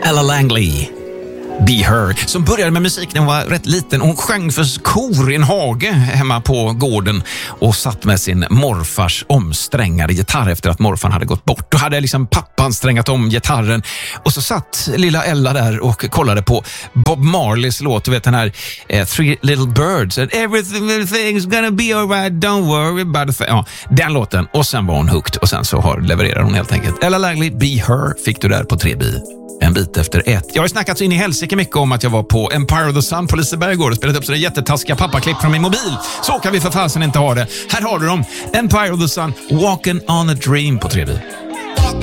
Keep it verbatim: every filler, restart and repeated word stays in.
Ella Langley, Be Her, som började med musik när hon var rätt liten. Hon sjöng för kor i en hage hemma på gården och satt med sin morfars omsträngade gitarr efter att morfan hade gått bort. Då hade liksom pappan strängat om gitarren och så satt lilla Ella där och kollade på Bob Marleys låt, du vet den här eh, Three Little Birds, Everything, everything's gonna be alright, don't worry about a thing. Ja, den låten, och sen var hon hooked och sen så har, levererar hon helt enkelt. Ella Langley, Be Her fick du där på tre bi. En bit efter ett. Jag har snackat så in i helsike mycket om att jag var på Empire of the Sun på Liseberg igår och spelat upp så det jättetaskiga pappaklipp från min mobil. Så kan vi för fasen inte ha det. Här har du dem. Empire of the Sun, Walking on a Dream på tre bi.